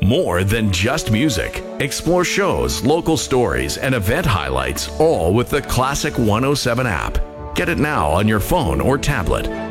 More than just music. Explore shows, local stories, and event highlights, all with the Classic 107 app. Get it now on your phone or tablet.